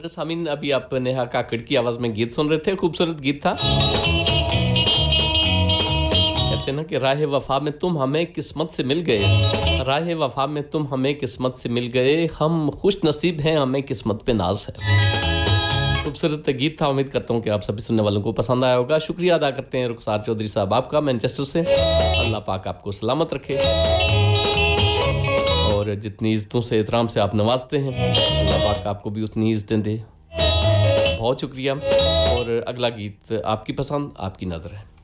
सामीन अभी आप नेहा काकड़ की आवाज में गीत सुन रहे थे, खूबसूरत गीत था। कहते हैं ना कि राह वफा में तुम हमें किस्मत से मिल गए, राह वफा में तुम हमें किस्मत से मिल गए, हम खुश नसीब हैं, हमें किस्मत पे नाज है। खूबसूरत गीत था। उम्मीद करता हूँ कि आप सभी सुनने वालों को पसंद आया होगा। शुक्रिया अदा करते हैं रुखसार चौधरी साहब आपका मैनचेस्टर से। अल्लाह पाक आपको सलामत रखे और जितनी इज्जतों से एहतराम से आप नवाजते हैं अल्लाह पाक आपको भी उतनी इज्जतें दे। बहुत शुक्रिया। और अगला गीत आपकी पसंद आपकी नज़र है।